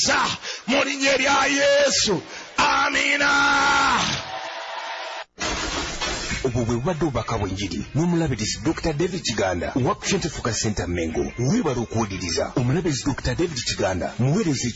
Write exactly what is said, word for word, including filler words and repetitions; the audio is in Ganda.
mu linnya lya Yesu. Amina. Obwo bwe bubadde obubaka bw'enjiri n'omulabirizi Doctor David Kiganda wa Action Focus Center Mengo. Weebala okuwuliriza omulabirizi Doctor David Kiganda muweereza